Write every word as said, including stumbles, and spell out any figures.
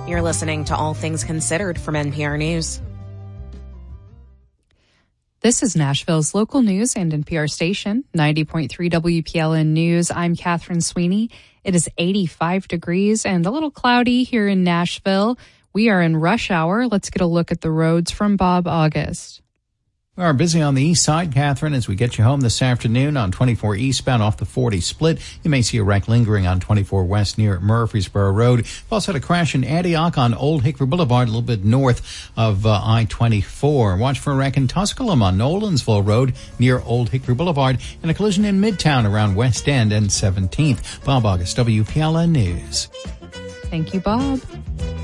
You're listening to All Things Considered from N P R News. This is Nashville's local news and N P R station, ninety point three W P L N News. I'm Catherine Sweeney. It is eighty-five degrees and a little cloudy here in Nashville. We are in rush hour. Let's get a look at the roads from Bob August. We are busy on the east side, Catherine, as we get you home this afternoon on twenty-four eastbound off the forty split. You may see a wreck lingering on twenty-four west near Murfreesboro Road. We've also had a crash in Antioch on Old Hickory Boulevard, a little bit north of uh, I twenty-four. Watch for a wreck in Tusculum on Nolensville Road near Old Hickory Boulevard, and a collision in Midtown around West End and seventeenth. Bob August, W P L N News. Thank you, Bob.